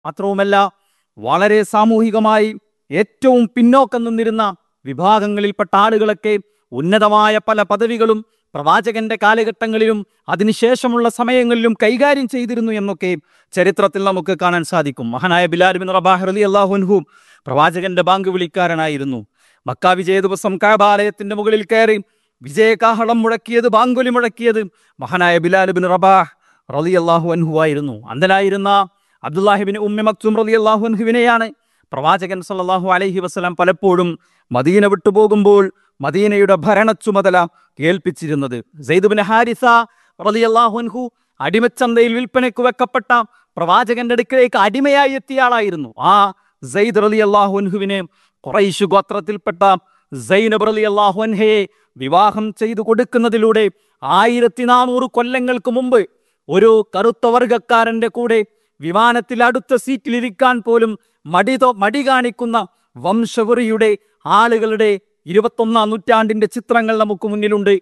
മാത്രവുമല്ല വളരെ സാമൂഹികമായി ഏറ്റവും പിന്നോക്കം നിന്നിരുന്ന വിഭാഗങ്ങളിൽപ്പെട്ട ആളുകളൊക്കെ ഉന്നതമായ പല പദവികളും പ്രവാചകന്റെ കാലഘട്ടങ്ങളിലും അതിനുശേഷമുള്ള സമയങ്ങളിലും കൈകാര്യം ചെയ്തിരുന്നു എന്നൊക്കെ ചരിത്രത്തിൽ നമുക്ക് കാണാൻ സാധിക്കും. മഹാനായ ബിലാൽ ബിൻ റബാഹ് റളിയല്ലാഹു അൻഹു പ്രവാചകന്റെ ബാങ്ക് വിളിക്കാരനായിരുന്നു. മക്ക വിജയ ദിവസം കഅബാലയത്തിന്റെ മുകളിൽ കയറി വിജയകാഹളം മുഴക്കിയത്, ബാങ്കുലി മുഴക്കിയത് മഹാനായ ബിലാൽ ബിൻ റബാഹ് റളിയല്ലാഹു അൻഹു ആയിരുന്നു. അന്ധനായിരുന്ന അബ്ദുല്ലാഹിബിൻ ഉമ്മി മക്തും റളിയല്ലാഹു അൻഹുവിനെയാണ് പ്രവാചകൻ സല്ലല്ലാഹു അലൈഹി വസല്ലം പലപ്പോഴും മദീന വിട്ടുപോകുമ്പോൾ മദീനയുടെ ഭരണ ചുമതല ഏൽപ്പിച്ചിരുന്നത്. സെയ്ദ് ബിൻ ഹാരിസ റളിയല്ലാഹു അൻഹു അടിമച്ചന്തയിൽ വിൽപ്പനയ്ക്ക് വെക്കപ്പെട്ട പ്രവാചകന്റെ അടുക്കലേക്ക് അടിമയായി എത്തിയ ആളായിരുന്നു. ആ സെയ്ദ് റളിയല്ലാഹു അൻഹുവിനെ ഖുറൈശ് ഗോത്രത്തിൽപ്പെട്ട സൈനബ് റളിയല്ലാഹു അൻഹയെ വിവാഹം ചെയ്തു കൊടുക്കുന്നതിലൂടെ 1400 കൊല്ലങ്ങൾക്ക് മുമ്പ് ഒരു കറുത്ത വർഗക്കാരന്റെ കൂടെ വിമാനത്തിൽ അടുത്ത സീറ്റിലിരിക്കാൻ പോലും മടി കാണിക്കുന്ന വംശവെറിയുടെ ആളുകളുടെ 21ാം നൂറ്റാണ്ടിന്റെ ചിത്രങ്ങൾ നമുക്ക് മുന്നിലുണ്ട്.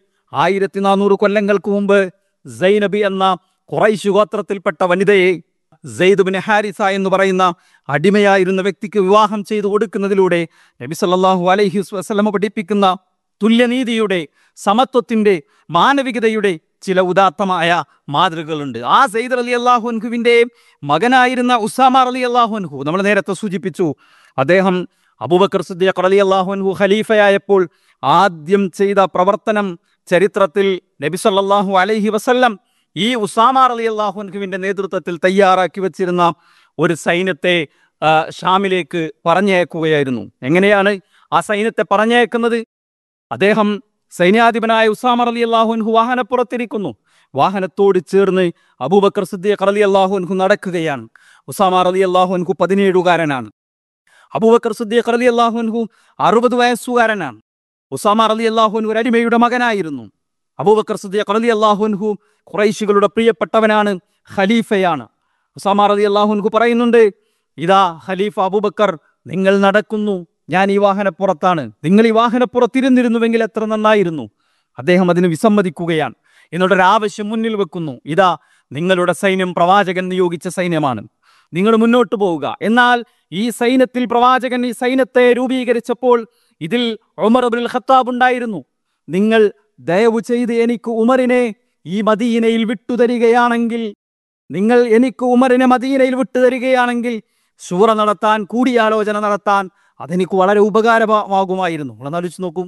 1400 കൊല്ലങ്ങൾക്ക് മുമ്പ് സൈനബി എന്ന ഖുറൈശ് ഗോത്രത്തിൽപ്പെട്ട വനിതയെ സെയ്ദ് ബിൻ ഹാരിസ എന്ന് പറയുന്ന അടിമയായിരുന്ന വ്യക്തിക്ക് വിവാഹം ചെയ്തു കൊടുക്കുന്നതിലൂടെ നബി സല്ലല്ലാഹു അലൈഹി വസല്ലം പഠിപ്പിക്കുന്ന തുല്യനീതിയുടെ, സമത്വത്തിന്റെ, മാനവികതയുടെ ചില ഉദാത്തമായ മാതൃകകളുണ്ട്. ആ സെയ്ദ് റളിയല്ലാഹു അൻഹുവിന്റെ മകനായിരുന്ന ഉസാമ റളിയല്ലാഹു അൻഹു നമ്മൾ നേരത്തെ സൂചിപ്പിച്ചു. അദ്ദേഹം അബൂബക്കർ സിദ്ദീഖ് റളിയല്ലാഹു അൻഹു ഖലീഫയായപ്പോൾ ആദ്യം ചെയ്ത പ്രവർത്തനം ചരിത്രത്തിൽ നബി സല്ലല്ലാഹു അലൈഹി വസല്ലം ഈ ഉസാമ റളിയല്ലാഹു അൻഹുവിന്റെ നേതൃത്വത്തിൽ തയ്യാറാക്കി വെച്ചിരുന്ന ഒരു സൈന്യത്തെ ഷാമിലേക്ക് പറഞ്ഞയക്കുകയായിരുന്നു. എങ്ങനെയാണ് ആ സൈന്യത്തെ പറഞ്ഞയക്കുന്നത്? അദ്ദേഹം സൈന്യാധിപനായ ഉസാമ റളിയല്ലാഹു അൻഹു വാഹനപ്പുറത്തിരിക്കുന്നു. വാഹനത്തോട് ചേർന്ന് അബൂബക്കർ സിദ്ദീഖ് റളിയല്ലാഹു അൻഹു നടക്കുകയാണ്. ഉസാമ റളിയല്ലാഹു അൻഹു 17കാരനാണ്. അബൂബക്കർ സിദ്ദീഖ് റളിയല്ലാഹു അൻഹു 60 വയസ്സുകാരനാണ്. ഉസാമ റളിയല്ലാഹു അൻഹു ഒരു അടിമയുടെ മകനായിരുന്നു. അബൂബക്കർ സിദ്ദീഖ് റളിയല്ലാഹു അൻഹു ഖുറൈശികളുടെ പ്രിയപ്പെട്ടവനാണ്, ഖലീഫയാണ്. ഉസാമ റളിയല്ലാഹു അൻഹു പറയുന്നുണ്ട്, ഇതാ ഖലീഫ അബൂബക്കർ നിങ്ങൾ നടക്കുന്നു, ഞാൻ ഈ വാഹനപ്പുറത്താണ്, നിങ്ങൾ ഈ വാഹനപ്പുറത്തിരുന്നിരുന്നുവെങ്കിൽ എത്ര നന്നായിരുന്നു. അദ്ദേഹം അതിന് വിസമ്മതിക്കുകയാണ്. എന്നിട്ടൊരു ആവശ്യം മുന്നിൽ വെക്കുന്നു, ഇതാ നിങ്ങളുടെ സൈന്യം പ്രവാചകൻ നിയോഗിച്ച സൈന്യമാണ്, നിങ്ങൾ മുന്നോട്ട് പോവുക. എന്നാൽ ഈ സൈന്യത്തിൽ പ്രവാചകൻ ഈ സൈന്യത്തെ രൂപീകരിച്ചപ്പോൾ ഇതിൽ ഉമർ ഇബ്നുൽ ഖത്താബ് ഉണ്ടായിരുന്നു. നിങ്ങൾ ദയവ് ചെയ്ത് എനിക്ക് ഉമറിനെ ഈ മദീനയിൽ വിട്ടുതരികയാണെങ്കിൽ, നിങ്ങൾ എനിക്ക് ഉമറിനെ മദീനയിൽ വിട്ടുതരികയാണെങ്കിൽ ശൂറ നടത്താൻ, കൂടിയാലോചന നടത്താൻ അതെനിക്ക് വളരെ ഉപകാരമാകുമായിരുന്നു. നമ്മളൊന്നാലോചിച്ച് നോക്കും,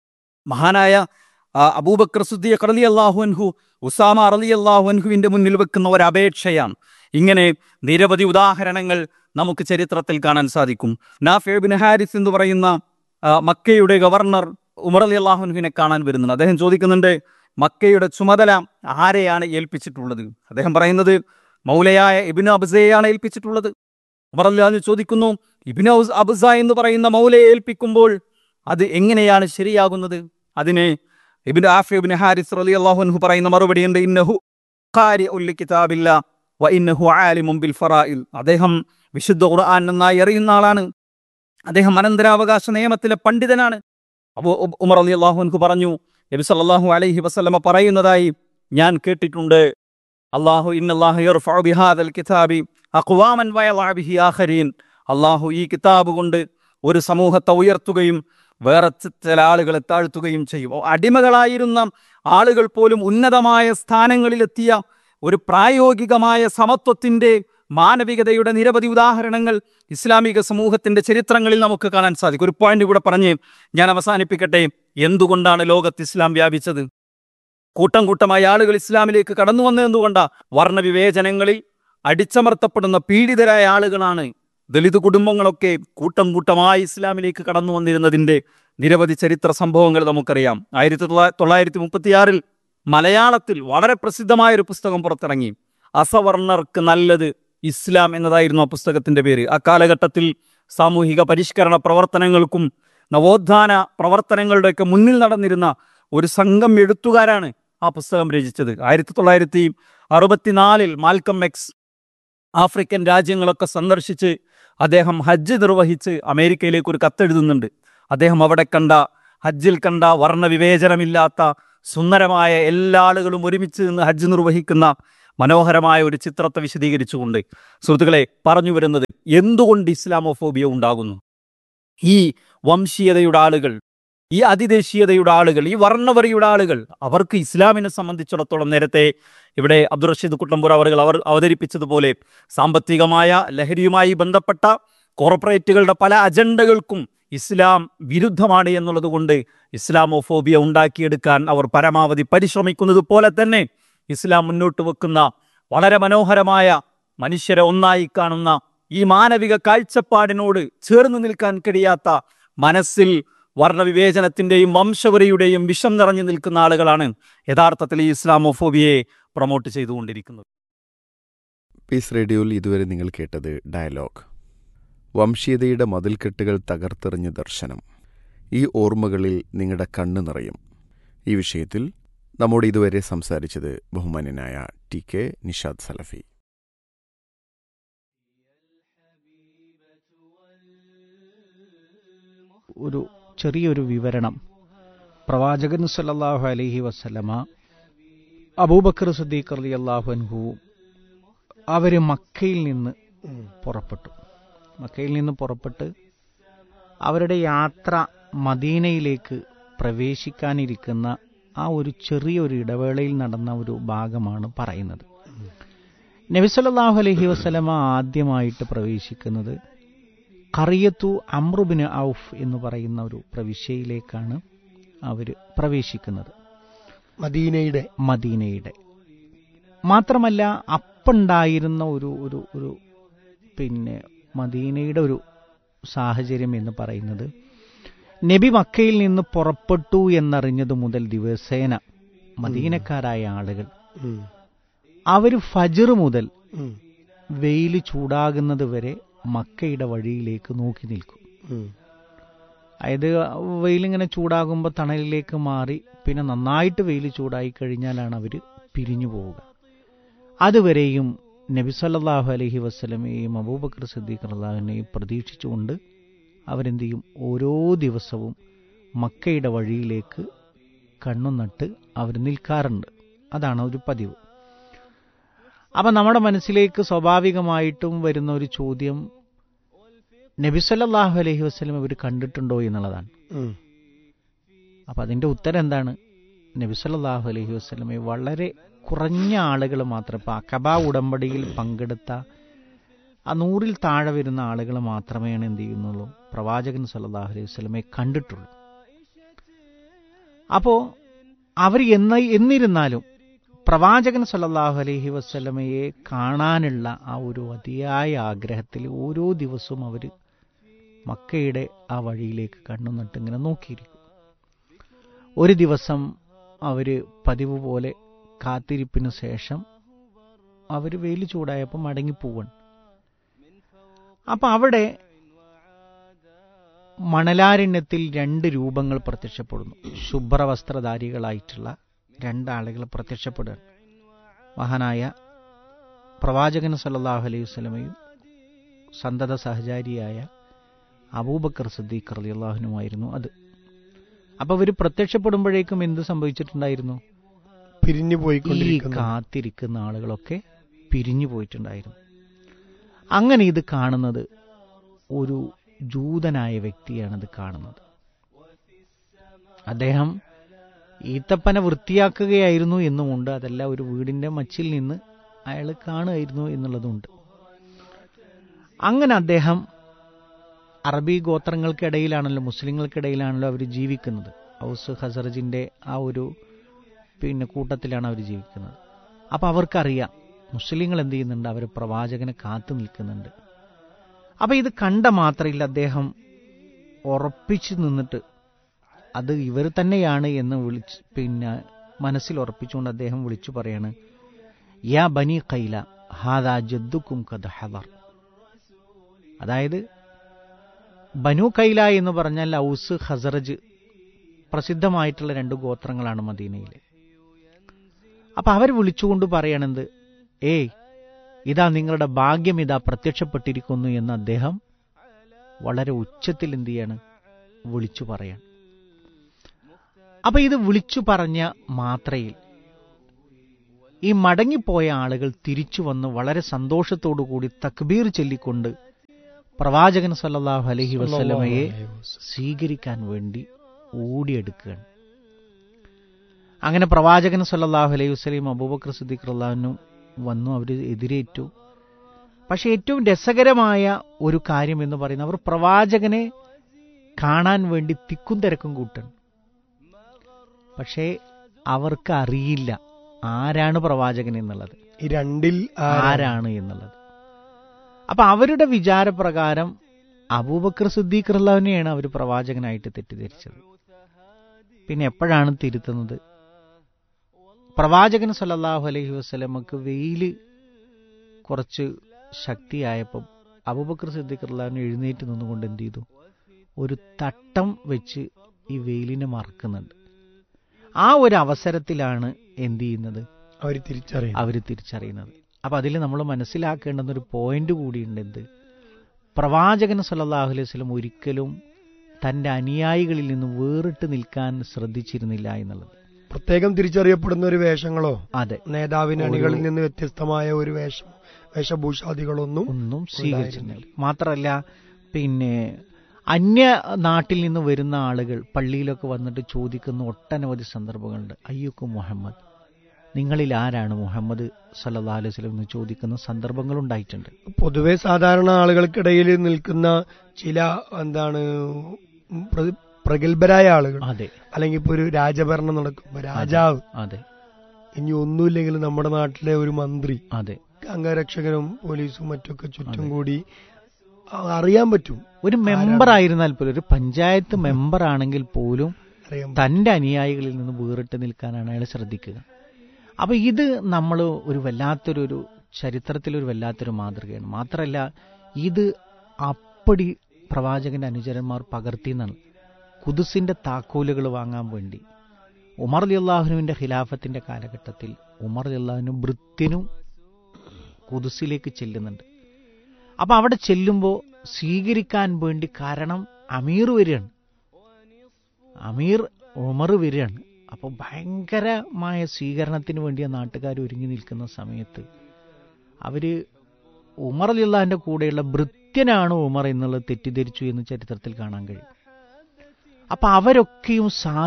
മഹാനായ അബൂബക്കർ സിദ്ദീഖ് റളിയല്ലാഹു അൻഹു ഉസാമ റളിയല്ലാഹു അൻഹുവിന്റെ മുന്നിൽ വെക്കുന്ന ഒരു അപേക്ഷയാണ്. ഇങ്ങനെ നിരവധി ഉദാഹരണങ്ങൾ നമുക്ക് ചരിത്രത്തിൽ കാണാൻ സാധിക്കും. നാഫി ഇബ്നു ഹാരിസ് എന്ന് പറയുന്ന മക്കയുടെ ഗവർണർ ഉമർ റളിയല്ലാഹു അൻഹുവിനെ കാണാൻ വരുന്നുണ്ട്. അദ്ദേഹം ചോദിക്കുന്നുണ്ട്, മക്കയുടെ ചുമതല ആരെയാണ് ഏൽപ്പിച്ചിട്ടുള്ളത്? അദ്ദേഹം പറയുന്നത് മൗലയായ ഇബ്നു അബ്സയെയാണ് ഏൽപ്പിച്ചിട്ടുള്ളത്. ഉമർ റളിയല്ലാഹു അൻഹു ചോദിക്കുന്നു, ഇബ്നു അബ്സ എന്ന് പറയുന്ന മൗലയെ ഏൽപ്പിക്കുമ്പോൾ അത് എങ്ങനെയാണ് ശരിയാകുന്നത്? അതിന് ഇബ്നു ഹാരിസ് റളിയല്ലാഹു അൻഹു പറയുന്ന മറുപടിയുണ്ട്, ഇന്നഹു ഖാരിഉൽ ലികിതാബില്ലാഹ് വ ഇന്നഹു ആലിമുൻ ബിൽ ഫറാഇൽ. അദ്ദേഹം വിശുദ്ധ ഖുർആൻ നന്നായി അറിയുന്ന ആളാണ്, അദ്ദേഹം അനന്തരാവകാശ നിയമത്തിലെ പണ്ഡിതനാണ്. അപ്പോൾ ഉമർ റളിയല്ലാഹു അൻഹു പറഞ്ഞു, നബി സല്ലല്ലാഹു അലൈഹി വസല്ലമ പറയുന്നതായി ഞാൻ കേട്ടിട്ടുണ്ട്, അല്ലാഹു ഇന്നല്ലാഹ യർഫഉ ബിഹാദൽ കിതാബി അഖ്വാമൻ വയളഅ ബിഹി ആഖരീൻ. അല്ലാഹു ഈ കിതാബ് കൊണ്ട് ഒരു സമൂഹത്തെ ഉയർത്തുകയും വേറെ ചില ആളുകളെ താഴ്ത്തുകയും ചെയ്യും. അടിമകളായിരുന്ന ആളുകൾ പോലും ഉന്നതമായ സ്ഥാനങ്ങളിലെത്തിയ ഒരു പ്രായോഗികമായ സമത്വത്തിന്റെ, മാനവികതയുടെ നിരവധി ഉദാഹരണങ്ങൾ ഇസ്ലാമിക സമൂഹത്തിന്റെ ചരിത്രങ്ങളിൽ നമുക്ക് കാണാൻ സാധിക്കും. ഒരു പോയിന്റ് കൂടെ പറഞ്ഞ് ഞാൻ അവസാനിപ്പിക്കട്ടെ. എന്തുകൊണ്ടാണ് ലോകത്ത് ഇസ്ലാം വ്യാപിച്ചത്? കൂട്ടം കൂട്ടമായ ആളുകൾ ഇസ്ലാമിലേക്ക് കടന്നു വന്നത് എന്തുകൊണ്ടാണ്? വർണ്ണവിവേചനങ്ങളിൽ അടിച്ചമർത്തപ്പെടുന്ന പീഡിതരായ ആളുകളാണ്. ദളിത് കുടുംബങ്ങളൊക്കെ കൂട്ടം കൂട്ടമായി ഇസ്ലാമിലേക്ക് കടന്നു വന്നിരുന്നതിൻ്റെ നിരവധി ചരിത്ര സംഭവങ്ങൾ നമുക്കറിയാം. 1936 മലയാളത്തിൽ വളരെ പ്രസിദ്ധമായൊരു പുസ്തകം പുറത്തിറങ്ങി. അസവർണർക്ക് നല്ലത് ഇസ്ലാം എന്നതായിരുന്നു ആ പുസ്തകത്തിന്റെ പേര്. അക്കാലഘട്ടത്തിൽ സാമൂഹിക പരിഷ്കരണ പ്രവർത്തനങ്ങൾക്കും നവോത്ഥാന പ്രവർത്തനങ്ങളുടെയൊക്കെ മുന്നിൽ നടന്നിരുന്ന ഒരു സംഘം എഴുത്തുകാരാണ് ആ പുസ്തകം രചിച്ചത്. 1964 മാൽക്കം എക്സ് ആഫ്രിക്കൻ രാജ്യങ്ങളൊക്കെ സന്ദർശിച്ച് അദ്ദേഹം ഹജ്ജ് നിർവഹിച്ച് അമേരിക്കയിലേക്ക് ഒരു കത്തെഴുതുന്നുണ്ട്. അദ്ദേഹം അവിടെ ഹജ്ജിൽ കണ്ട വർണ്ണവിവേചനമില്ലാത്ത സുന്ദരമായ എല്ലാ ആളുകളും ഒരുമിച്ച് നിന്ന് ഹജ്ജ് നിർവഹിക്കുന്ന മനോഹരമായ ഒരു ചിത്രത്തെ വിശദീകരിച്ചുകൊണ്ട് സുഹൃത്തുക്കളെ പറഞ്ഞു വരുന്നത്, എന്തുകൊണ്ട് ഇസ്ലാമോഫോബിയ ഉണ്ടാകുന്നു? ഈ വംശീയതയുടെ ആളുകൾ, ഈ അതിദേശീയതയുടെ ആളുകൾ, ഈ വർണ്ണവരിയുടെ ആളുകൾ, അവർക്ക് ഇസ്ലാമിനെ സംബന്ധിച്ചിടത്തോളം നേരത്തെ ഇവിടെ അബ്ദുൾ റഷീദ് കുട്ടമ്പൂർ അവർ അവതരിപ്പിച്ചതുപോലെ സാമ്പത്തികമായ ലഹരിയുമായി ബന്ധപ്പെട്ട കോർപ്പറേറ്റുകളുടെ പല അജണ്ടകൾക്കും ഇസ്ലാം വിരുദ്ധമാണ് എന്നുള്ളത് കൊണ്ട് ഇസ്ലാമോഫോബിയ ഉണ്ടാക്കിയെടുക്കാൻ അവർ പരമാവധി പരിശ്രമിക്കുന്നത് പോലെ തന്നെ ഇസ്ലാം മുന്നോട്ട് വെക്കുന്ന വളരെ മനോഹരമായ മനുഷ്യരെ ഒന്നായി കാണുന്ന ഈ മാനവിക കാഴ്ചപ്പാടിനോട് ചേർന്ന് നിൽക്കാൻ കഴിയാത്ത, മനസ്സിൽ വർണ്ണവിവേചനത്തിന്റെയും വംശവരിയുടെയും വിഷം നിറഞ്ഞു നിൽക്കുന്ന ആളുകളാണ് യഥാർത്ഥത്തിൽ ഈ ഇസ്ലാമോഫോബിയയെ പ്രൊമോട്ട് ചെയ്തുകൊണ്ടിരിക്കുന്നത്. പീസ് റേഡിയോയിൽ ഇതുവരെ നിങ്ങൾ കേട്ടത് ഡയലോഗ്. വംശീയതയുടെ മതിൽക്കെട്ടുകൾ തകർത്തെറിഞ്ഞ ദർശനം. ഈ ഓർമ്മകളിൽ നിങ്ങളുടെ കണ്ണ് നിറയും. ഈ വിഷയത്തിൽ നമ്മോട് ഇതുവരെ സംസാരിച്ചത് ബഹുമാന്യനായ TK നിഷാദ് സലഫി. ഒരു ചെറിയൊരു വിവരണം. പ്രവാചകൻ സല്ലല്ലാഹു അലൈഹി വസല്ലമ, അബൂബക്കർ സിദ്ദീഖ് റളിയല്ലാഹു അൻഹു അവര് മക്കയിൽ നിന്ന് പുറപ്പെട്ട് അവരുടെ യാത്ര മദീനയിലേക്ക് പ്രവേശിക്കാനിരിക്കുന്ന ആ ഒരു ചെറിയൊരു ഇടവേളയിൽ നടന്ന ഒരു ഭാഗമാണ് പറയുന്നത്. നബി സല്ലല്ലാഹു അലൈഹി വസല്ലമ ആദ്യമായിട്ട് പ്രവേശിക്കുന്നത് ഖറിയത്തു അംർ ബിൻ ഔഫ് എന്ന് പറയുന്ന ഒരു പ്രവിശ്യയിലേക്കാണ് അവർ പ്രവേശിക്കുന്നത്, മദീനയുടെ. മാത്രമല്ല അപ്പുണ്ടായിരുന്ന ഒരു മദീനയുടെ ഒരു സാഹചര്യം എന്ന് പറയുന്നത്, നബി മക്കയിൽ നിന്ന് പുറപ്പെട്ടു എന്നറിഞ്ഞതു മുതൽ ദിവസേന മദീനക്കാരായ ആളുകൾ അവർ ഫജ്ർ മുതൽ വെയിൽ ചൂടാകുന്നത് വരെ മക്കയുടെ വഴിയിലേക്ക് നോക്കി നിൽക്കും. അതായത് വെയിലിങ്ങനെ ചൂടാകുമ്പോൾ തണലിലേക്ക് മാറി പിന്നെ നന്നായിട്ട് വെയിൽ ചൂടായി കഴിഞ്ഞാലാണ് അവർ പിരിഞ്ഞു പോവുക. അതുവരെയും നബി സല്ലല്ലാഹു അലൈഹി വസല്ലമയെയും അബൂബക്കർ സിദ്ദീഖ് റളിയല്ലാഹുവിനെയും പ്രതീക്ഷിച്ചുകൊണ്ട് അവരെന്ത് ചെയ്യും? ഓരോ ദിവസവും മക്കയുടെ വഴിയിലേക്ക് കണ്ണുനട്ട് അവർ നിൽക്കാറുണ്ട്. അതാണ് ഒരു പതിവ്. അപ്പം നമ്മുടെ മനസ്സിലേക്ക് സ്വാഭാവികമായിട്ടും വരുന്ന ഒരു ചോദ്യം, നബി സല്ലല്ലാഹു അലൈഹി വസല്ലം അവർ കണ്ടിട്ടുണ്ടോ എന്നുള്ളതാണ്. അപ്പം അതിൻ്റെ ഉത്തരം എന്താണ്? നബി സല്ലല്ലാഹു അലൈഹി വസല്ലമയെ വളരെ കുറഞ്ഞ ആളുകൾ മാത്രം, ഇപ്പം അഖബ ഉടമ്പടിയിൽ പങ്കെടുത്ത ആ 100-ൽ താഴെ വരുന്ന ആളുകൾ മാത്രമേ എന്ത് ചെയ്യുന്നുള്ളൂ, പ്രവാചകൻ സല്ലല്ലാഹു അലൈഹി വസല്ലമയെ കണ്ടിട്ടുള്ളൂ. അപ്പോൾ അവർ എന്നിരുന്നാലും പ്രവാചകൻ സല്ലല്ലാഹു അലൈഹി വസല്ലമയെ കാണാനുള്ള ആ ഒരു അതിയായ ആഗ്രഹത്തിൽ ഓരോ ദിവസവും അവർ മക്കയുടെ ആ വഴിയിലേക്ക് കണ്ണുനട്ട് ഇങ്ങനെ നോക്കിയിരിക്കും. ഒരു ദിവസം അവർ പതിവ് പോലെ കാത്തിരിപ്പിന് ശേഷം അവർ വെയിൽ ചൂടായപ്പോൾ മടങ്ങിപ്പോവാണ്. അപ്പം അവിടെ മണലാരണ്യത്തിൽ 2 രൂപങ്ങൾ പ്രത്യക്ഷപ്പെടുന്നു. ശുഭ്രവസ്ത്രധാരികളായിട്ടുള്ള 2 ആളുകൾ പ്രത്യക്ഷപ്പെടുകയാണ്. മഹാനായ പ്രവാചകൻ സല്ലല്ലാഹു അലൈഹി വസല്ലമയും സന്തത സഹചാരിയായ അബൂബക്കർ സിദ്ദീഖ് റളിയല്ലാഹു അൻഹുമായിരുന്നു അത്. അപ്പോൾ അവർ പ്രത്യക്ഷപ്പെടുമ്പോഴേക്കും എന്ത് സംഭവിച്ചിട്ടുണ്ടായിരുന്നു? ഈ കാത്തിരിക്കുന്ന ആളുകളൊക്കെ പിരിഞ്ഞു പോയിട്ടുണ്ടായിരുന്നു. അങ്ങനെ ഇത് കാണുന്നത് ഒരു ജൂതനായ വ്യക്തിയാണത് കാണുന്നത്. അദ്ദേഹം ഈത്തപ്പന വൃത്തിയാക്കുകയായിരുന്നു എന്നുമുണ്ട്. അതല്ല, ഒരു വീടിന്റെ മച്ചിൽ നിന്ന് അയാൾ കാണുമായിരുന്നു എന്നുള്ളതുണ്ട്. അങ്ങനെ അദ്ദേഹം അറബി ഗോത്രങ്ങൾക്കിടയിലാണല്ലോ, മുസ്ലിങ്ങൾക്കിടയിലാണല്ലോ അവർ ജീവിക്കുന്നത്. ഔസ് ഖസറജിന്റെ ആ ഒരു കൂട്ടത്തിലാണ് അവർ ജീവിക്കുന്നത്. അപ്പം അവർക്കറിയാം മുസ്ലിങ്ങൾ എന്ത് ചെയ്യുന്നുണ്ട്, അവർ പ്രവാചകനെ കാത്തു നിൽക്കുന്നുണ്ട്. അപ്പം ഇത് കണ്ട മാത്രയിൽ അദ്ദേഹം ഉറപ്പിച്ചു നിന്നിട്ട് അത് ഇവർ തന്നെയാണ് എന്ന് മനസ്സിൽ ഉറപ്പിച്ചുകൊണ്ട് അദ്ദേഹം വിളിച്ചു പറയാണ്, യാ ബനി ഖൈല ഹാദാ ജദ്ദുക്കും ഖദ് ഹദർ. അതായത് ബനു ഖൈല എന്ന് പറഞ്ഞാൽ ഔസ് ഖസറജ് പ്രസിദ്ധമായിട്ടുള്ള 2 ഗോത്രങ്ങളാണ് മദീനയിലെ. അപ്പൊ അവർ വിളിച്ചുകൊണ്ട് പറയണത്, ഇതാ നിങ്ങളുടെ ഭാഗ്യം ഇതാ പ്രത്യക്ഷപ്പെട്ടിരിക്കുന്നു എന്ന് അദ്ദേഹം വളരെ ഉച്ചത്തിൽ എന്ത് ചെയ്യാണ്, വിളിച്ചു പറയാൻ. അപ്പൊ ഇത് വിളിച്ചു പറഞ്ഞ മാത്രയിൽ ഈ മടങ്ങിപ്പോയ ആളുകൾ തിരിച്ചു വന്ന് വളരെ സന്തോഷത്തോടു കൂടി തക്ബീർ ചൊല്ലിക്കൊണ്ട് പ്രവാചകൻ സല്ലല്ലാഹു അലൈഹി വസല്ലമയെ സ്വീകരിക്കാൻ വേണ്ടി ഓടിയെടുക്കുകയാണ്. അങ്ങനെ പ്രവാചകൻ സല്ലല്ലാഹു അലൈഹി വസല്ലം അബൂബക്കർ സിദ്ദീഖ് റളിയല്ലാഹു അൻഹു വന്നു, അവർ എതിരേറ്റു. പക്ഷെ ഏറ്റവും രസകരമായ ഒരു കാര്യം എന്ന് പറയുന്നത്, അവർ പ്രവാചകനെ കാണാൻ വേണ്ടി തിക്കും തിരക്കും കൂട്ടണം. പക്ഷേ അവർക്ക് അറിയില്ല ആരാണ് പ്രവാചകൻ എന്നുള്ളത്, ഈ രണ്ടിൽ ആരാണ് എന്നുള്ളത്. അപ്പൊ അവരുടെ വിചാരപ്രകാരം അബൂബക്കർ സിദ്ദീഖ് റളിയല്ലാഹുവിനെയാണ് അവർ പ്രവാചകനായിട്ട് തെറ്റിദ്ധരിച്ചത്. പിന്നെ എപ്പോഴാണ് തിരുത്തുന്നത്? പ്രവാചകൻ സല്ലല്ലാഹു അലൈഹി വസല്ലമക്ക് വെയില് കുറച്ച് ശക്തിയായപ്പം അബൂബക്കർ സിദ്ദീഖ് റളിയല്ലാഹു എഴുന്നേറ്റ് നിന്നുകൊണ്ട് എന്ത് ചെയ്തു? ഒരു തട്ടം വെച്ച് ഈ വെയിലിനെ മറക്കുന്നുണ്ട്. ആ ഒരു അവസരത്തിലാണ് എന്ത് ചെയ്യുന്നത്? അവർ തിരിച്ചറിയുന്നത്. അപ്പൊ അതിൽ നമ്മൾ മനസ്സിലാക്കേണ്ടുന്ന ഒരു പോയിന്റ് കൂടിയുണ്ട്. എന്ത്? പ്രവാചകൻ സല്ലല്ലാഹു അലൈഹി വസല്ലം ഒരിക്കലും തന്റെ അനുയായികളിൽ നിന്ന് വേറിട്ട് നിൽക്കാൻ ശ്രദ്ധിച്ചിരുന്നില്ല എന്നുള്ളത്. പ്രത്യേകം തിരിച്ചറിയപ്പെടുന്ന ഒരു വേഷങ്ങളോ, അതെ, നേതാവിന് അണികളിൽ നിന്ന് വ്യത്യസ്തമായ ഒരു വേഷഭൂഷാദികളൊന്നും സ്വീകരിച്ചിരുന്നില്ല. മാത്രമല്ല, പിന്നെ അന്യ നാട്ടിൽ നിന്ന് വരുന്ന ആളുകൾ പള്ളിയിലൊക്കെ വന്നിട്ട് ചോദിക്കുന്ന ഒട്ടനവധി സന്ദർഭങ്ങളുണ്ട്. അയ്യുക്കും മുഹമ്മദ്, നിങ്ങളിൽ ആരാണ് മുഹമ്മദ് സല്ലല്ലാഹു അലൈഹി വസല്ലം എന്ന് ചോദിക്കുന്ന സന്ദർഭങ്ങൾ ഉണ്ടായിട്ടുണ്ട്. പൊതുവെ സാധാരണ ആളുകൾക്കിടയിൽ നിൽക്കുന്ന ചില പ്രഗത്ഭരായ ആളുകൾ, അതെ, അല്ലെങ്കിൽ ഇപ്പൊ ഒരു രാജഭരണം നടക്കുമ്പോ രാജാവ്, അതെ, ഇനി ഒന്നുമില്ലെങ്കിൽ നമ്മുടെ നാട്ടിലെ ഒരു മന്ത്രി, അതെ, അംഗരക്ഷകരും പോലീസും മറ്റൊക്കെ ചുറ്റും കൂടി അറിയാൻ പറ്റും. ഒരു മെമ്പർ ആയിരുന്നാൽ പോലും, ഒരു പഞ്ചായത്ത് മെമ്പർ ആണെങ്കിൽ പോലും തന്റെ അനുയായികളിൽ നിന്ന് വേറിട്ട് നിൽക്കാനാണ് അയാൾ ശ്രദ്ധിക്കുക. അപ്പൊ ഇത് നമ്മൾ ഒരു വല്ലാത്തൊരു ചരിത്രത്തിലൊരു വല്ലാത്തൊരു മാതൃകയാണ്. മാത്രമല്ല, ഇത് അപ്പടി പ്രവാചകന്റെ അനുചരന്മാർ പകർത്തിയെന്നാണ്. ഖുദ്സിന്റെ താക്കോലുകൾ വാങ്ങാൻ വേണ്ടി ഉമർ റളിയല്ലാഹുവിന്റെ ഖിലാഫത്തിന്റെ കാലഘട്ടത്തിൽ ഉമർ റളിയല്ലാഹു ഭൃത്യനും ഖുദ്സിലേക്ക് ചെല്ലുന്നുണ്ട്. അപ്പൊ അവിടെ ചെല്ലുമ്പോൾ സ്വീകരിക്കാൻ വേണ്ടി, കാരണം അമീർ വരികയാണ്, അമീർ ഉമർ വരികയാണ്. അപ്പോൾ ഭയങ്കരമായ സ്വീകരണത്തിന് വേണ്ടി ആ നാട്ടുകാർ ഒരുങ്ങി നിൽക്കുന്ന സമയത്ത് അവര് ഉമർ റളിയല്ലാഹുവിന്റെ കൂടെയുള്ള ഭൃത്യനാണ് ഉമർ എന്നുള്ളത് തെറ്റിദ്ധരിച്ചു എന്ന് ചരിത്രത്തിൽ കാണാൻ കഴിയും. അപ്പൊ അവരൊക്കെയും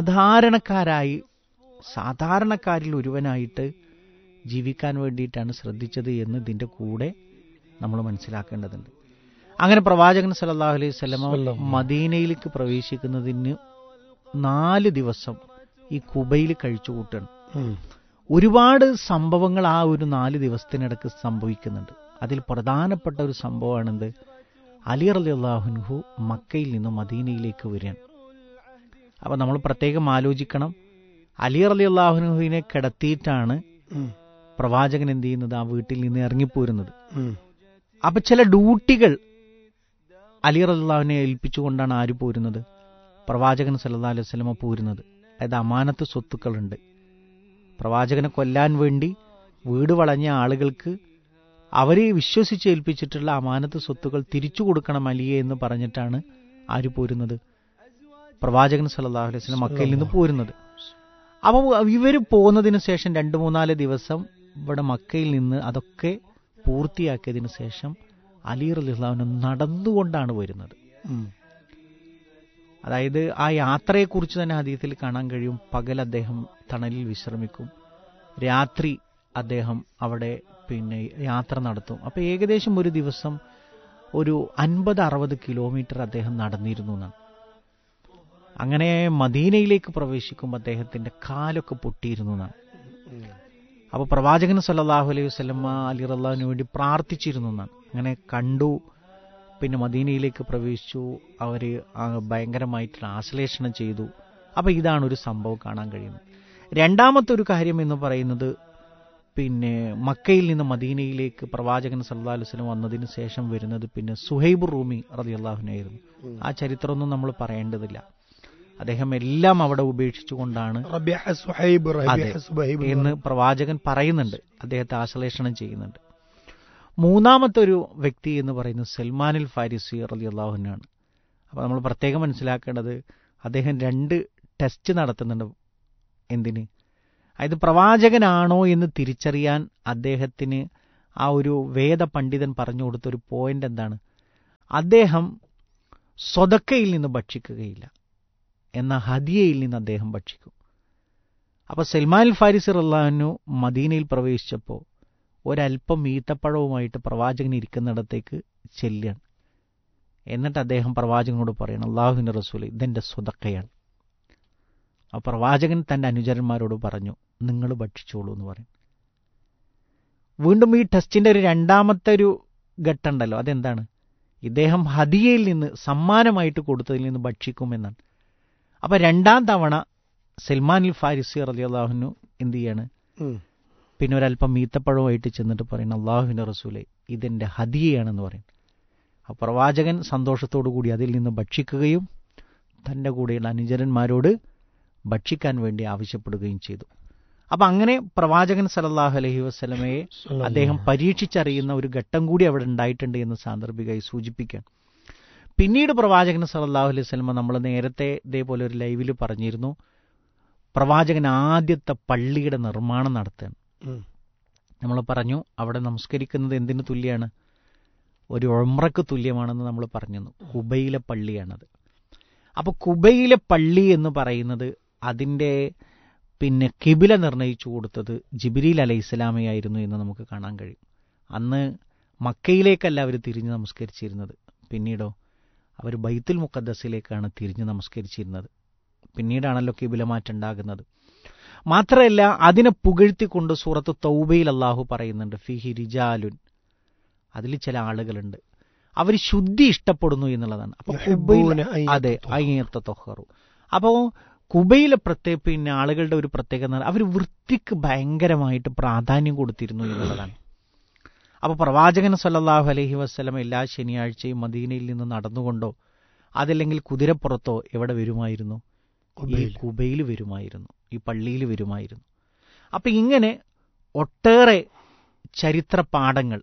സാധാരണക്കാരിൽ ഒരുവനായിട്ട് ജീവിക്കാൻ വേണ്ടിയിട്ടാണ് ശ്രദ്ധിച്ചത് എന്ന് ഇതിന്റെ കൂടെ നമ്മൾ മനസ്സിലാക്കേണ്ടതുണ്ട്. അങ്ങനെ പ്രവാചകൻ സല്ലല്ലാഹു അലൈഹി വസല്ലം മദീനയിലേക്ക് പ്രവേശിക്കുന്നതിന് 4 ദിവസം ഈ കുബയിൽ കഴിച്ചു കൂട്ടണം. ഒരുപാട് സംഭവങ്ങൾ ആ ഒരു 4 ദിവസത്തിനിടക്ക് സംഭവിക്കുന്നുണ്ട്. അതിൽ പ്രധാനപ്പെട്ട ഒരു സംഭവമാണെന്ത്? അലി റളിയല്ലാഹു അൻഹു മക്കയിൽ നിന്ന് മദീനയിലേക്ക് വരികയാണ്. അപ്പൊ നമ്മൾ പ്രത്യേകം ആലോചിക്കണം, അലി റളിയല്ലാഹു അൻഹുവിനെ കിടത്തിയിട്ടാണ് പ്രവാചകൻ എന്ത് ചെയ്യുന്നത്? ആ വീട്ടിൽ നിന്ന് ഇറങ്ങിപ്പോരുന്നത്. അപ്പൊ ചില ഡ്യൂട്ടികൾ അലി റളിയല്ലാഹുവിനെ ഏൽപ്പിച്ചുകൊണ്ടാണ് ആര് പോരുന്നത്? പ്രവാചകൻ സല്ലല്ലാഹു അലൈഹി വസല്ലം പോരുന്നത്. അതായത് അമാനത്ത് സ്വത്തുക്കളുണ്ട്. പ്രവാചകനെ കൊല്ലാൻ വേണ്ടി വീട് വളഞ്ഞ ആളുകൾക്ക് അവരെ വിശ്വസിച്ച് ഏൽപ്പിച്ചിട്ടുള്ള അമാനത്ത് സ്വത്തുക്കൾ തിരിച്ചു കൊടുക്കണം അലിയെ എന്ന് പറഞ്ഞിട്ടാണ് ആര് പോരുന്നത്? പ്രവാചകൻ സല്ലല്ലാഹു അലൈഹി വസല്ലം മക്കയിൽ നിന്ന് പോരുന്നത്. അപ്പോൾ ഇവർ പോകുന്നതിന് ശേഷം 2-3 ദിവസം ഇവിടെ മക്കയിൽ നിന്ന് അതൊക്കെ പൂർത്തിയാക്കിയതിനു ശേഷം അലി റളിയല്ലാഹു അൻഹു നടന്നുകൊണ്ടാണ് വരുന്നത്. അതായത് ആ യാത്രയെക്കുറിച്ച് തന്നെ ഹദീസിൽ കാണാൻ കഴിയും. പകൽ അദ്ദേഹം തണലിൽ വിശ്രമിക്കും, രാത്രി അദ്ദേഹം അവിടെ യാത്ര നടത്തും. അപ്പൊ ഏകദേശം ഒരു ദിവസം ഒരു 50-60 കിലോമീറ്റർ അദ്ദേഹം നടന്നിരുന്നു എന്നാണ്. അങ്ങനെ മദീനയിലേക്ക് പ്രവേശിക്കുമ്പോൾ അദ്ദേഹത്തിന്റെ കാലൊക്കെ പൊട്ടിയിരുന്നു എന്നാണ്. അപ്പൊ പ്രവാചകൻ സല്ലല്ലാഹു അലൈഹി വസല്ലം അലി റളിയല്ലാഹുവിന് വേണ്ടി പ്രാർത്ഥിച്ചിരുന്നു എന്നാണ്. അങ്ങനെ കണ്ടു. പിന്നെ മദീനയിലേക്ക് പ്രവേശിച്ചു. അവര് ഭയങ്കരമായിട്ടുള്ള ആശ്ലേഷണം ചെയ്തു. അപ്പൊ ഇതാണ് ഒരു സംഭവം കാണാൻ കഴിയുന്നത്. രണ്ടാമത്തെ ഒരു കാര്യം എന്ന് പറയുന്നത്, മക്കയിൽ നിന്ന് മദീനയിലേക്ക് പ്രവാചകൻ സല്ലല്ലാഹു അലൈഹി വസല്ലം വന്നതിന് ശേഷം വരുന്നത് സുഹൈബ് റൂമി റളിയല്ലാഹു അൻഹു ആയിരുന്നു. ആ ചരിത്രമൊന്നും നമ്മൾ പറയേണ്ടതില്ല. അദ്ദേഹം എല്ലാം അവിടെ ഉപേക്ഷിച്ചുകൊണ്ടാണ് എന്ന് പ്രവാചകൻ പറയുന്നുണ്ട്. അദ്ദേഹത്തെ ആശ്ലേഷണം ചെയ്യുന്നുണ്ട്. മൂന്നാമത്തെ ഒരു വ്യക്തി എന്ന് പറയുന്നത് സൽമാനുൽ ഫാരിസി റളിയല്ലാഹു അൻഹു ആണ്. അപ്പോൾ നമ്മൾ പ്രത്യേകം മനസ്സിലാക്കേണ്ടത്, അദ്ദേഹം 2 ടെസ്റ്റ് നടത്തുന്നുണ്ട്. എന്തിന്? അതായത് പ്രവാചകനാണോ എന്ന് തിരിച്ചറിയാൻ അദ്ദേഹത്തിന് ആ ഒരു വേദ പണ്ഡിതൻ പറഞ്ഞു കൊടുത്തൊരു പോയിന്റ് എന്താണ്? അദ്ദേഹം സ്വതക്കയിൽ നിന്ന് ഭക്ഷിക്കുകയില്ല, എന്നാൽ ഹദിയയിൽ നിന്ന് അദ്ദേഹം ഭക്ഷിക്കും. അപ്പോൾ സൽമാൻ അൽ ഫാരിസി റളിയല്ലാഹു അൻഹു മദീനയിൽ പ്രവേശിച്ചപ്പോൾ ഒരല്പം ഈത്തപ്പഴവുമായിട്ട് പ്രവാചകൻ ഇരിക്കുന്നിടത്തേക്ക് ചെല്ലുകയാണ്. എന്നിട്ട് അദ്ദേഹം പ്രവാചകനോട് പറയണം, അല്ലാഹുവിൻ്റെ റസൂൽ, ഇതെൻ്റെ സ്വതക്കയാണ്. ആ പ്രവാചകൻ തൻ്റെ അനുചരന്മാരോട് പറഞ്ഞു, നിങ്ങൾ ഭക്ഷിച്ചോളൂ എന്ന് പറയും. വീണ്ടും ഈ ടെസ്റ്റിൻ്റെ ഒരു രണ്ടാമത്തെ ഒരു ഘട്ടമുണ്ടല്ലോ, അതെന്താണ്? ഇദ്ദേഹം ഹദിയയിൽ നിന്ന് സമ്മാനമായിട്ട് കൊടുത്തതിൽ നിന്ന് ഭക്ഷിക്കുമെന്നാണ്. അപ്പം രണ്ടാം തവണ സൽമാൻ അൽ ഫാരിസി റളിയല്ലാഹു അൻഹു എന്ത് ചെയ്യാണ്? പിന്നെ ഒരല്പം ഈത്തപ്പഴവുമായിട്ട് ചെന്നിട്ട് പറയുന്നത്, അല്ലാഹുവിൻ്റെ റസൂലേ, ഇതെൻ്റെ ഹദിയയാണെന്ന് പറയും. ആ പ്രവാചകൻ സന്തോഷത്തോടു കൂടി അതിൽ നിന്ന് ഭക്ഷിക്കുകയും തൻ്റെ കൂടെയുള്ള അനുചരന്മാരോട് ഭക്ഷിക്കാൻ വേണ്ടി ആവശ്യപ്പെടുകയും ചെയ്തു. അപ്പം അങ്ങനെ പ്രവാചകൻ സല്ലല്ലാഹു അലൈഹി വസല്ലമയെ അദ്ദേഹം പരീക്ഷിച്ചറിയുന്ന ഒരു ഘട്ടം കൂടി അവിടെ ഉണ്ടായിട്ടുണ്ട് എന്ന് സാന്ദർഭികമായി സൂചിപ്പിക്കുകയാണ്. പിന്നീട് പ്രവാചകൻ സല്ലല്ലാഹു അലൈഹി വസല്ലമ, നമ്മൾ നേരത്തെ ഇതേപോലെ ഒരു ലൈവിൽ പറഞ്ഞിരുന്നു, പ്രവാചകൻ ആദ്യത്തെ പള്ളിയുടെ നിർമ്മാണം നടത്തുകയാണ്. നമ്മൾ പറഞ്ഞു അവിടെ നമസ്കരിക്കുന്നത് എന്തിനു തുല്യമാണ്? ഒരു ഉംറയ്ക്ക് തുല്യമാണെന്ന് നമ്മൾ പറഞ്ഞിരുന്നു. കുബയിലെ പള്ളിയാണത്. അപ്പോൾ കുബയിലെ പള്ളി എന്ന് പറയുന്നത് അതിൻ്റെ പിന്നെ കിബില നിർണയിച്ചു കൊടുത്തത് ജിബ്രീൽ അലൈഹിസ്സലാമയായിരുന്നു എന്ന് നമുക്ക് കാണാൻ കഴിയും. അന്ന് മക്കയിലേക്കല്ല അവർ തിരിഞ്ഞ് നമസ്കരിച്ചിരുന്നത്, പിന്നീടോ അവർ ബൈത്തുൽ മുഖദ്ദസിലേക്കാണ് തിരിഞ്ഞ് നമസ്കരിച്ചിരുന്നത്. പിന്നീടാണല്ലോ കിബില മാറ്റം ഉണ്ടാകുന്നത്. മാത്രമല്ല അതിനെ പുകഴ്ത്തിക്കൊണ്ട് സൂറത്ത് തൗബയിൽ അല്ലാഹു പറയുന്നുണ്ട്, ഫിഹി റിജാലുൻ, അതിൽ ചില ആളുകളുണ്ട് അവർ ശുദ്ധി ഇഷ്ടപ്പെടുന്നു എന്നുള്ളതാണ്. അപ്പോൾ അതെ, അയ്യത്ത തൊഹറു. അപ്പോൾ കുബയിലെ പിന്നെ ആളുകളുടെ ഒരു പ്രത്യേകത അവർ വൃത്തിക്ക് ഭയങ്കരമായിട്ട് പ്രാധാന്യം കൊടുത്തിരുന്നു എന്നുള്ളതാണ്. അപ്പോൾ പ്രവാചകൻ സല്ലല്ലാഹു അലൈഹി വസല്ലം എല്ലാ ശനിയാഴ്ചയും മദീനയിൽ നിന്ന് നടന്നുകൊണ്ടോ അതല്ലെങ്കിൽ കുതിരപ്പുറത്തോ എവിടെ വരുമായിരുന്നു? ഈ കുബയിൽ വരുമായിരുന്നു, ഈ പള്ളിയിൽ വരുമായിരുന്നു. അപ്പം ഇങ്ങനെ ഒട്ടേറെ ചരിത്ര പാഠങ്ങൾ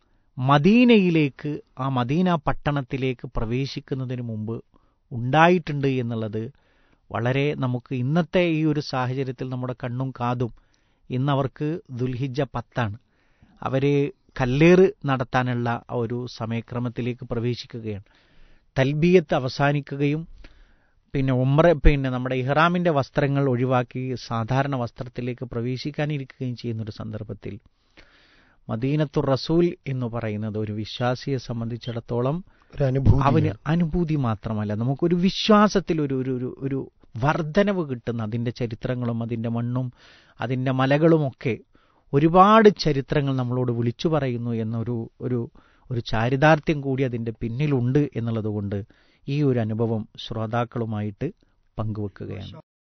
മദീനയിലേക്ക്, ആ മദീന പട്ടണത്തിലേക്ക് പ്രവേശിക്കുന്നതിന് മുമ്പ് ഉണ്ടായിട്ടുണ്ട് എന്നുള്ളത് വളരെ നമുക്ക് ഇന്നത്തെ ഈ ഒരു സാഹചര്യത്തിൽ നമ്മുടെ കണ്ണും കാതും, ഇന്നവർക്ക് ദുൽഹിജ്ജ 10 അവർ കല്ലേറ് നടത്താനുള്ള ഒരു സമയക്രമത്തിലേക്ക് പ്രവേശിക്കുകയാണ്. തൽബിയത്ത് അവസാനിക്കുകയും പിന്നെ നമ്മുടെ ഇഹ്റാമിൻ്റെ വസ്ത്രങ്ങൾ ഒഴിവാക്കി സാധാരണ വസ്ത്രത്തിലേക്ക് പ്രവേശിക്കാനിരിക്കുകയും ചെയ്യുന്നൊരു സന്ദർഭത്തിൽ മദീനത്തുർ റസൂൽ എന്ന് പറയുന്നത് ഒരു വിശ്വാസിയെ സംബന്ധിച്ചിടത്തോളം അവന് അനുഭൂതി മാത്രമല്ല, നമുക്കൊരു വിശ്വാസത്തിൽ ഒരു വർധനവ് കിട്ടുന്ന, അതിൻ്റെ ചരിത്രങ്ങളും അതിൻ്റെ മണ്ണും അതിൻ്റെ മലകളുമൊക്കെ ഒരുപാട് ചരിത്രങ്ങൾ നമ്മളോട് വിളിച്ചു പറയുന്നു എന്നൊരു ഒരു ചാരിതാർത്ഥ്യം കൂടി അതിൻ്റെ പിന്നിലുണ്ട് എന്നുള്ളത് കൊണ്ട് ഈ ഒരു അനുഭവം ശ്രോതാക്കളുമായിട്ട് പങ്കുവെക്കുകയാണ്.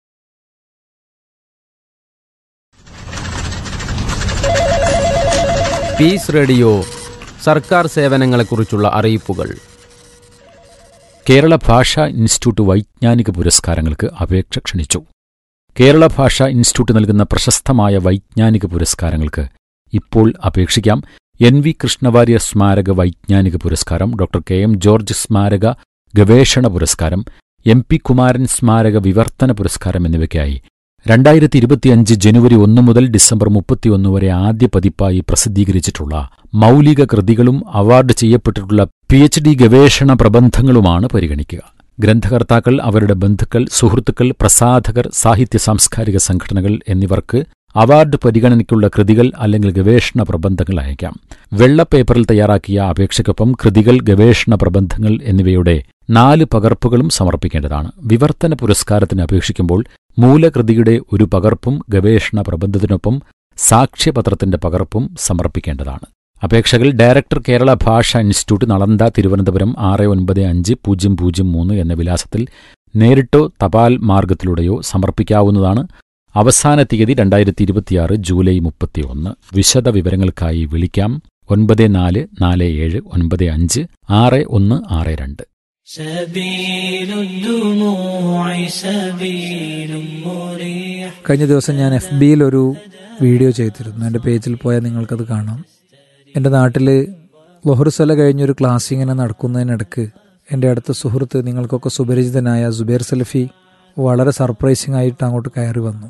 പീസ് റേഡിയോ സർക്കാർ സേവനങ്ങളെക്കുറിച്ചുള്ള അറിയിപ്പുകൾ. കേരള ഭാഷാ ഇൻസ്റ്റിറ്റ്യൂട്ട് വൈജ്ഞാനിക പുരസ്കാരങ്ങൾക്ക് അപേക്ഷ ക്ഷണിച്ചു. കേരള ഭാഷാ ഇൻസ്റ്റിറ്റ്യൂട്ട് നൽകുന്ന പ്രശസ്തമായ വൈജ്ഞാനിക പുരസ്കാരങ്ങൾക്ക് ഇപ്പോൾ അപേക്ഷിക്കാം. NV കൃഷ്ണവാര്യർ സ്മാരക വൈജ്ഞാനിക പുരസ്കാരം, ഡോക്ടർ KM ജോർജ് സ്മാരക ഗവേഷണ പുരസ്കാരം, MP കുമാരൻ സ്മാരക വിവർത്തന പുരസ്കാരം എന്നിവയ്ക്കായി 2025 ജനുവരി 1 മുതൽ ഡിസംബർ 31 വരെ ആദ്യ പതിപ്പായി പ്രസിദ്ധീകരിച്ചിട്ടുള്ള മൗലിക കൃതികളും അവാർഡ് ചെയ്യപ്പെട്ടിട്ടുള്ള PhD ഗവേഷണ പ്രബന്ധങ്ങളുമാണ് പരിഗണിക്കുക. ഗ്രന്ഥകർത്താക്കൾ, അവരുടെ ബന്ധുക്കൾ, സുഹൃത്തുക്കൾ, പ്രസാധകർ, സാഹിത്യ സാംസ്കാരിക സംഘടനകൾ എന്നിവർക്ക് അവാർഡ് പരിഗണനയ്ക്കുള്ള കൃതികൾ അല്ലെങ്കിൽ ഗവേഷണ പ്രബന്ധങ്ങൾ അയക്കാം. വെള്ള പേപ്പറിൽ തയ്യാറാക്കിയ അപേക്ഷയ്ക്കൊപ്പം കൃതികൾ, ഗവേഷണ പ്രബന്ധങ്ങൾ എന്നിവയുടെ 4 പകർപ്പുകളും സമർപ്പിക്കേണ്ടതാണ്. വിവർത്തന പുരസ്കാരത്തിന് അപേക്ഷിക്കുമ്പോൾ മൂലകൃതിയുടെ ഒരു പകർപ്പും ഗവേഷണ പ്രബന്ധത്തിനൊപ്പം സാക്ഷ്യപത്രത്തിന്റെ പകർപ്പും സമർപ്പിക്കേണ്ടതാണ്. അപേക്ഷകൾ ഡയറക്ടർ, കേരള ഭാഷാ ഇൻസ്റ്റിറ്റ്യൂട്ട്, നളന്ദ, തിരുവനന്തപുരം 695003 എന്ന വിലാസത്തിൽ നേരിട്ടോ തപാൽ മാർഗത്തിലൂടെയോ സമർപ്പിക്കാവുന്നതാണ്. അവസാന തീയതി 2026 ജൂലൈ 31. വിശദ വിവരങ്ങൾക്കായി വിളിക്കാം 9447956162. കഴിഞ്ഞ ദിവസം ഞാൻ FBയിൽ ഒരു വീഡിയോ ചെയ്തിരുന്നു. എൻ്റെ പേജിൽ പോയാൽ നിങ്ങൾക്കത് കാണാം. എൻ്റെ നാട്ടിൽ ലൊഹറുസല കഴിഞ്ഞൊരു ക്ലാസ് ഇങ്ങനെ നടക്കുന്നതിനിടക്ക് എൻ്റെ അടുത്ത സുഹൃത്ത്, നിങ്ങൾക്കൊക്കെ സുപരിചിതനായ സുബൈർ സലഫി, വളരെ സർപ്രൈസിംഗ് ആയിട്ട് അങ്ങോട്ട് കയറി വന്നു.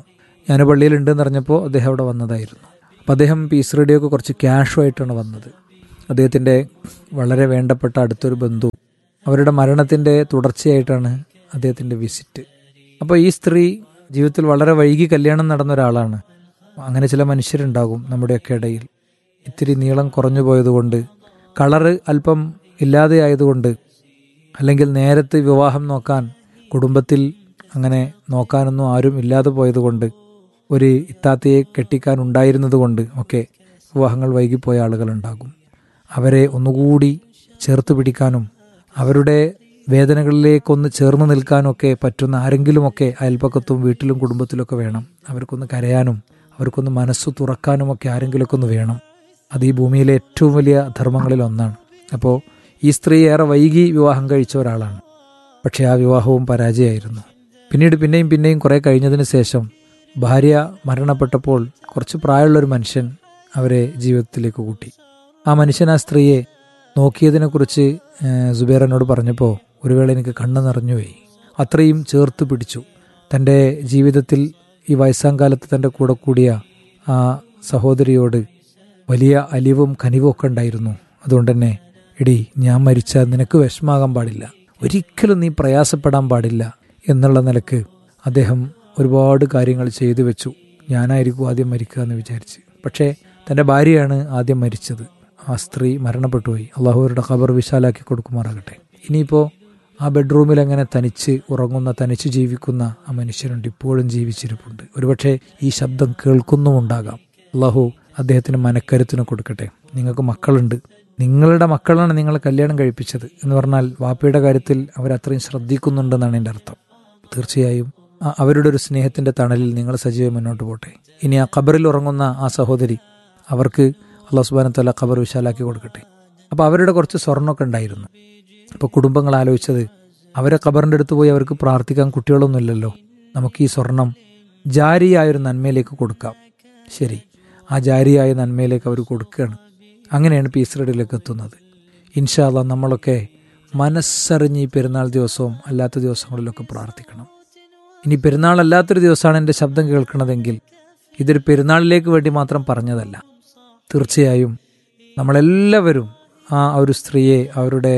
ഞാൻ പള്ളിയിലുണ്ടെന്ന് അറിഞ്ഞപ്പോൾ അദ്ദേഹം അവിടെ വന്നതായിരുന്നു. അപ്പം അദ്ദേഹം പീസ് റേഡിയോക്ക് കുറച്ച് ക്യാഷുമായിട്ടാണ് വന്നത്. അദ്ദേഹത്തിൻ്റെ വളരെ വേണ്ടപ്പെട്ട അടുത്തൊരു ബന്ധു, അവരുടെ മരണത്തിൻ്റെ തുടർച്ചയായിട്ടാണ് അദ്ദേഹത്തിൻ്റെ വിസിറ്റ്. അപ്പോൾ ഈ സ്ത്രീ ജീവിതത്തിൽ വളരെ വൈകി കല്യാണം നടന്ന ഒരാളാണ്. അങ്ങനെ ചില മനുഷ്യരുണ്ടാകും നമ്മുടെയൊക്കെ ഇടയിൽ. ഇത്തിരി നീളം കുറഞ്ഞു പോയതുകൊണ്ട്, കളറ് അല്പം ഇല്ലാതെ ആയതുകൊണ്ട്, അല്ലെങ്കിൽ നേരത്തെ വിവാഹം നോക്കാൻ കുടുംബത്തിൽ അങ്ങനെ നോക്കാനൊന്നും ആരും ഇല്ലാതെ പോയതുകൊണ്ട്, ഒരു ഇത്താത്തയെ കെട്ടിക്കാനുണ്ടായിരുന്നത് കൊണ്ട് ഒക്കെ വിവാഹങ്ങൾ വൈകിപ്പോയ ആളുകളുണ്ടാകും. അവരെ ഒന്നുകൂടി ചേർത്ത് പിടിക്കാനും അവരുടെ വേദനകളിലേക്കൊന്ന് ചേർന്ന് നിൽക്കാനൊക്കെ പറ്റുന്ന ആരെങ്കിലുമൊക്കെ അയൽപ്പക്കത്തും വീട്ടിലും കുടുംബത്തിലൊക്കെ വേണം. അവർക്കൊന്ന് കരയാനും അവർക്കൊന്ന് മനസ്സ് തുറക്കാനുമൊക്കെ ആരെങ്കിലുമൊക്കെ ഒന്ന് വേണം. അത് ഈ ഭൂമിയിലെ ഏറ്റവും വലിയ ധർമ്മങ്ങളിൽ ഒന്നാണ്. അപ്പോൾ ഈ സ്ത്രീ ഏറെ വൈകി വിവാഹം കഴിച്ച ഒരാളാണ്. പക്ഷേ ആ വിവാഹവും പരാജയമായിരുന്നു. പിന്നെയും കുറേ കഴിഞ്ഞതിന് ശേഷം ഭാര്യ മരണപ്പെട്ടപ്പോൾ കുറച്ച് പ്രായമുള്ളൊരു മനുഷ്യൻ അവരെ ജീവിതത്തിലേക്ക് കൂട്ടി. ആ മനുഷ്യൻ ആ സ്ത്രീയെ നോക്കിയതിനെക്കുറിച്ച് സുബൈർ എന്നോട് പറഞ്ഞപ്പോൾ ഒരു വേള എനിക്ക് കണ്ണ് നിറഞ്ഞുപോയി. അത്രയും ചേർത്ത് പിടിച്ചു. തൻ്റെ ജീവിതത്തിൽ ഈ വയസ്സാം കാലത്ത് തൻ്റെ കൂടെ കൂടിയ ആ സഹോദരിയോട് വലിയ അലിവും കനിവും ഒക്കെ ഉണ്ടായിരുന്നു. അതുകൊണ്ട് തന്നെ, എടി, ഞാൻ മരിച്ചാൽ നിനക്ക് വിഷമാകാൻ പാടില്ല, ഒരിക്കലും നീ പ്രയാസപ്പെടാൻ പാടില്ല എന്നുള്ള നിലക്ക് അദ്ദേഹം ഒരുപാട് കാര്യങ്ങൾ ചെയ്തു വെച്ചു. ഞാനായിരിക്കും ആദ്യം മരിക്കുക എന്ന് വിചാരിച്ച്. പക്ഷേ തൻ്റെ ഭാര്യയാണ് ആദ്യം മരിച്ചത്. ആ സ്ത്രീ മരണപ്പെട്ടുപോയി. അള്ളാഹുവരുടെ ഖബർ വിശാലാക്കി കൊടുക്കുമാറാകട്ടെ. ഇനിയിപ്പോൾ ആ ബെഡ്റൂമിൽ അങ്ങനെ തനിച്ച് ഉറങ്ങുന്ന, തനിച്ച് ജീവിക്കുന്ന ആ മനുഷ്യരുണ്ട്, ഇപ്പോഴും ജീവിച്ചിരിപ്പുണ്ട്. ഒരുപക്ഷെ ഈ ശബ്ദം കേൾക്കുന്നുമുണ്ടാകാം. അള്ളാഹു അദ്ദേഹത്തിന് മനക്കരുത്തിന് കൊടുക്കട്ടെ. നിങ്ങൾക്ക് മക്കളുണ്ട്, നിങ്ങളുടെ മക്കളാണ് നിങ്ങളെ കല്യാണം കഴിപ്പിച്ചത് എന്ന് പറഞ്ഞാൽ വാപ്പയുടെ കാര്യത്തിൽ അവരത്രയും ശ്രദ്ധിക്കുന്നുണ്ടെന്നാണ് എൻ്റെ അർത്ഥം. തീർച്ചയായും അവരുടെ ഒരു സ്നേഹത്തിൻ്റെ തണലിൽ നിങ്ങൾ സജീവം മുന്നോട്ട് പോട്ടെ. ഇനി ആ ഖബറിൽ ഉറങ്ങുന്ന ആ സഹോദരി, അവർക്ക് അല്ലാഹു സുബ്ഹാനഹു വ തആല ഖബർ വിശാലാക്കി കൊടുക്കട്ടെ. അപ്പോൾ അവരുടെ കുറച്ച് സ്വർണ്ണമൊക്കെ ഉണ്ടായിരുന്നു. അപ്പോൾ കുടുംബങ്ങൾ ആലോചിച്ചത്, അവരെ ഖബറിൻ്റെ അടുത്ത് പോയി അവർക്ക് പ്രാർത്ഥിക്കാൻ കുട്ടികളൊന്നുമില്ലല്ലോ, നമുക്ക് ഈ സ്വർണം ജാരിയായൊരു നന്മയിലേക്ക് കൊടുക്കാം. ശരി, ആ ജാരിയായ നന്മയിലേക്ക് അവർ കൊടുക്കുകയാണ്. അങ്ങനെയാണ് പീസ് റേഡിയോയിലേക്ക് എത്തുന്നത്. ഇൻഷാ അല്ലാഹ് നമ്മളൊക്കെ മനസ്സറിഞ്ഞ് ഈ പെരുന്നാൾ ദിവസവും അല്ലാത്ത ദിവസങ്ങളിലൊക്കെ പ്രാർത്ഥിക്കണം. ഇനി പെരുന്നാൾ അല്ലാത്തൊരു ദിവസമാണ് എൻ്റെ ശബ്ദം കേൾക്കണതെങ്കിൽ ഇതൊരു പെരുന്നാളിലേക്ക് വേണ്ടി മാത്രം പറഞ്ഞതല്ല. തീർച്ചയായും നമ്മളെല്ലാവരും ആ ഒരു സ്ത്രീയെ അവരുടെ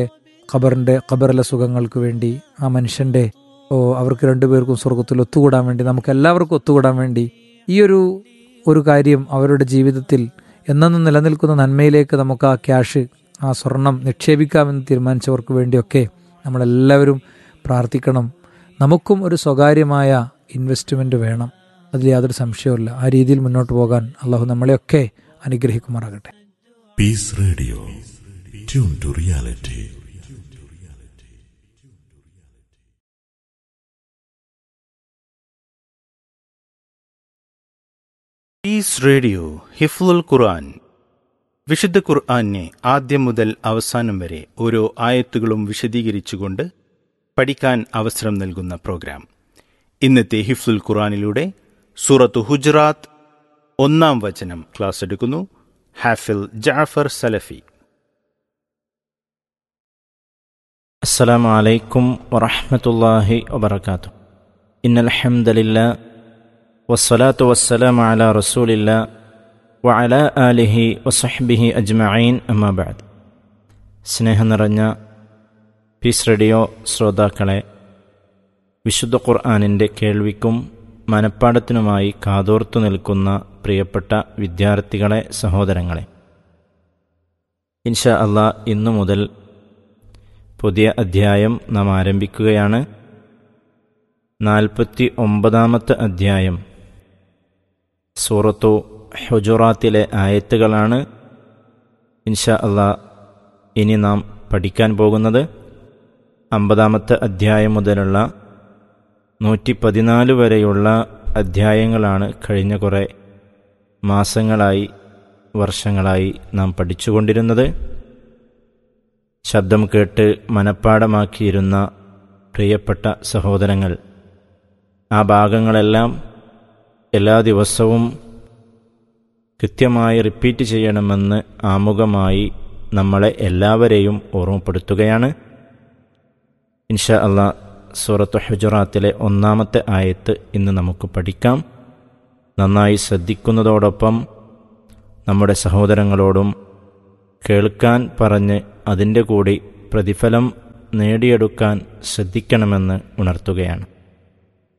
ഖബറിലെ സുഖങ്ങൾക്ക് വേണ്ടി, ആ മനുഷ്യൻ്റെ അവർക്ക് രണ്ടുപേർക്കും സ്വർഗത്തിൽ ഒത്തുകൂടാൻ വേണ്ടി, നമുക്ക് എല്ലാവർക്കും ഒത്തുകൂടാൻ വേണ്ടി ഈ ഒരു കാര്യം അവരുടെ ജീവിതത്തിൽ എന്നെന്നും നിലനിൽക്കുന്ന നന്മയിലേക്ക് നമുക്ക് ആ ക്യാഷ്, ആ സ്വർണം നിക്ഷേപിക്കാമെന്ന് തീരുമാനിച്ചവർക്ക് വേണ്ടിയൊക്കെ നമ്മളെല്ലാവരും പ്രാർത്ഥിക്കണം. നമുക്കും ഒരു സ്വകാര്യമായ ഇൻവെസ്റ്റ്മെൻറ്റ് വേണം, അതിൽ യാതൊരു സംശയവുമില്ല. ആ രീതിയിൽ മുന്നോട്ട് പോകാൻ അള്ളാഹു നമ്മളെയൊക്കെ അനുഗ്രഹിക്കുമാറാകട്ടെ. Piece radio, tune to reality. Piece radio ഹിഫ്ലുൽ ഖുർആൻ. വിശുദ്ധ ഖുർആനെ ആദ്യം മുതൽ അവസാനം വരെ ഓരോ ആയത്തുകളും വിശദീകരിച്ചുകൊണ്ട് പഠിക്കാൻ അവസരം നൽകുന്ന പ്രോഗ്രാം. ഇന്നത്തെ ഹിഫ്ലുൽ ഖുർആനിലൂടെ സൂറത്തു ഹുജറാത്ത് 1-ാം വചനം ക്ലാസ് എടുക്കുന്നു ഹാഫിൽ ജഅഫർ സലഫി. അസ്സലാമു അലൈക്കും വറഹ്മത്തുള്ളാഹി വബറകാതുഹു. ഇന്നൽ ഹംദലില്ലാഹ് വസ്സലാത്തു വസ്സലാമു അലാ റസൂലില്ലാഹ് വഅലാ ആലിഹി വസഹ്ബിഹി അജ്മഈൻ, അമ്മാ ബഅദ്. സ്നേഹം നിറഞ്ഞ പീസ് റേഡിയോ ശ്രോതാക്കളെ, വിശുദ്ധ ഖുർആനിൻ്റെ കേൾവിക്കും മനപ്പാടത്തിനുമായി കാതോർത്തു നിൽക്കുന്ന പ്രിയപ്പെട്ട വിദ്യാർത്ഥികളെ, സഹോദരങ്ങളെ, ഇൻഷാ അല്ലാഹ് ഇന്നു മുതൽ പുതിയ അധ്യായം നാം ആരംഭിക്കുകയാണ്. 49-ാമത്തെ അധ്യായം സൂറത്തു ഹുജറാത്തിലെ ആയത്തുകളാണ് ഇൻഷാ അല്ലാഹ് ഇനി നാം പഠിക്കാൻ പോകുന്നത്. 50-ാമത്തെ അധ്യായം മുതലുള്ള 114 വരെയുള്ള അധ്യായങ്ങളാണ് കഴിഞ്ഞ കുറേ മാസങ്ങളായി, വർഷങ്ങളായി നാം പഠിച്ചുകൊണ്ടിരുന്നത്. ശബ്ദം കേട്ട് മനപ്പാടമാക്കിയിരുന്ന പ്രിയപ്പെട്ട സഹോദരങ്ങൾ, ആ ഭാഗങ്ങളെല്ലാം എല്ലാ ദിവസവും കൃത്യമായി റിപ്പീറ്റ് ചെയ്യണമെന്ന് ആമുഖമായി നമ്മളെ എല്ലാവരെയും ഓർമ്മപ്പെടുത്തുകയാണ്. ഇൻഷാ അല്ലാഹ് സൂറത്തു ഹുജറാത്തിലെ 1-ാമത്തെ ആയത്ത് ഇന്ന് നമുക്ക് പഠിക്കാം. നന്നായി ശ്രദ്ധിക്കുന്നതോടൊപ്പം നമ്മുടെ സഹോദരങ്ങളോടും കേൾക്കാൻ പറഞ്ഞ് അതിൻ്റെ കൂടി പ്രതിഫലം നേടിയെടുക്കാൻ ശ്രദ്ധിക്കണമെന്ന് ഉണർത്തുകയാണ്.